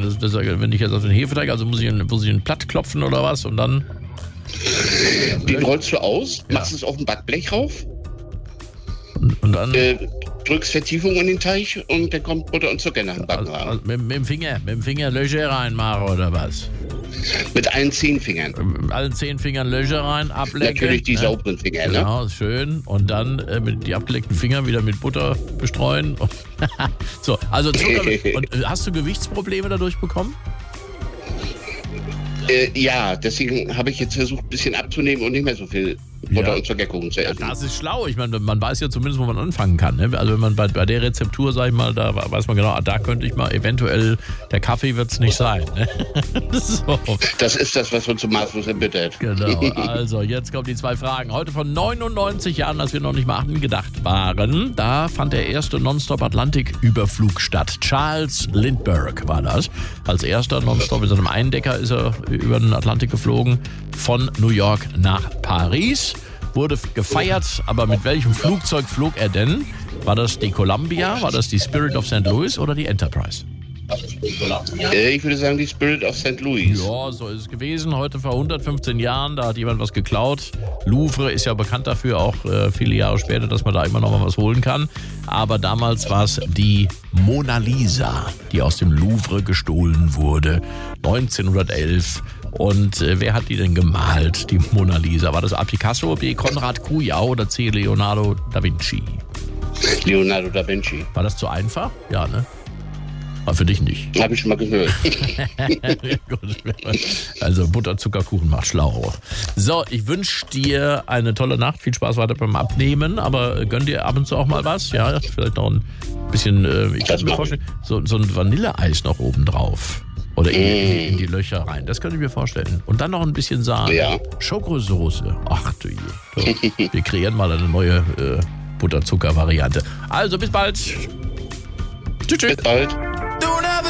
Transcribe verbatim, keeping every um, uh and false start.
Das, das, wenn ich jetzt auf den Hefeteig, also muss ich, ihn, muss ich ihn platt klopfen oder was und dann... Den rollst du aus, Ja. machst es auf ein Backblech rauf, Und, und dann... äh, drückst Vertiefung in den Teig und dann kommt Butter und Zucker nach dem Backen Also, rein. also mit, mit dem Finger, mit dem Finger Löcher reinmachen oder was? Mit allen zehn Fingern. Mit allen zehn Fingern Löcher rein, ablecken. Natürlich die ne? sauberen Finger, ne? Genau, schön. Und dann äh, mit die abgeleckten Finger wieder mit Butter bestreuen. So, also Zucker. Und äh, hast du Gewichtsprobleme dadurch bekommen? Äh, ja, deswegen habe ich jetzt versucht, ein bisschen abzunehmen und nicht mehr so viel Butter Ja. und Zuckerkuchen zu essen. Das ist schlau. Ich meine, man weiß ja zumindest, wo man anfangen kann. Ne? Also wenn man bei, bei der Rezeptur, sag ich mal, da weiß man genau, ah, da könnte ich mal eventuell, der Kaffee wird es nicht sein. Ne? So. Das ist das, was uns so maßlos erbittert. Genau, also jetzt kommen die zwei Fragen. Heute vor neunundneunzig Jahren, als wir noch nicht mal angedacht waren, da fand der erste Nonstop-Atlantik-Überflug statt. Charles Lindbergh war das. Als erster Nonstop mit seinem Eindecker ist er über den Atlantik geflogen, von New York nach Paris. Wurde gefeiert, aber mit welchem Flugzeug flog er denn? War das die Columbia, war das die Spirit of Saint Louis oder die Enterprise? Äh, ich würde sagen, die Spirit of Saint Louis. Ja, so ist es gewesen. Heute vor hundertfünfzehn Jahren, da hat jemand was geklaut. Louvre ist ja bekannt dafür, auch äh, viele Jahre später, dass man da immer noch mal was holen kann. Aber damals war es die Mona Lisa, die aus dem Louvre gestohlen wurde, neunzehnhundertelf. Und äh, wer hat die denn gemalt, die Mona Lisa? War das A. Picasso, B. Konrad Kujau oder C. Leonardo da Vinci? Leonardo da Vinci. War das zu einfach? Ja, ne? Aber für dich nicht. Habe ich schon mal gehört. Gut. Also Butter, Zuckerkuchen macht schlau. So, ich wünsche dir eine tolle Nacht. Viel Spaß weiter beim Abnehmen. Aber gönn dir ab und zu auch mal was. Ja, vielleicht noch ein bisschen, äh, ich kann mir vorstellen, so, so ein Vanilleeis noch oben drauf. Oder in, die, in die Löcher rein. Das könnte ich mir vorstellen. Und dann noch ein bisschen Sahne. Ja. Schokosoße. Ach du je. So, wir kreieren mal eine neue äh, Butter-Zucker-Variante. Also bis bald. Tschüss, tschüss. Bis bald.